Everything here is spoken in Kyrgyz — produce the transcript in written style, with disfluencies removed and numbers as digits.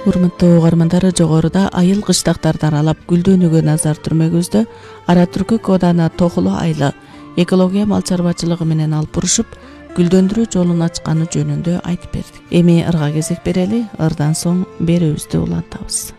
Урматтуу угармандар, жогоруда айыл кыштактарды аралап гүлдөнүүгө назар түрмөгүбүздө Ара Түркүк Ооданы Тохулу айылы экология мал чарбачылыгы менен алып бурушуп, гүлдөндүрүү жолун ачканы жөнүндө айтып бердик. Эми ырга кезек берели, ырдан соң берүүбүздү улантабыз.